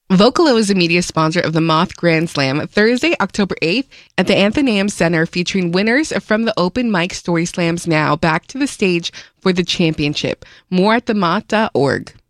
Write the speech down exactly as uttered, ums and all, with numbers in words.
Vocalo is a media sponsor of the Moth Grand Slam, Thursday, October eighth, at the Athenaeum Center, featuring winners from the Open Mic Story Slams now back to the stage for the championship. More at the moth dot org.